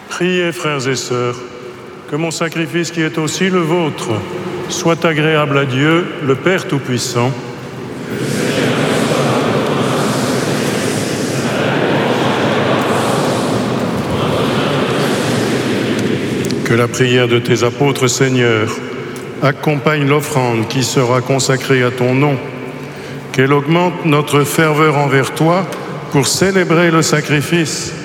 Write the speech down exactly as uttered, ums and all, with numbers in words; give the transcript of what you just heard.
Priez, frères et sœurs, que mon sacrifice qui est aussi le vôtre soit agréable à Dieu, le Père Tout-Puissant. Que la prière de tes apôtres, Seigneur, accompagne l'offrande qui sera consacrée à ton nom, qu'elle augmente notre ferveur envers toi pour célébrer le sacrifice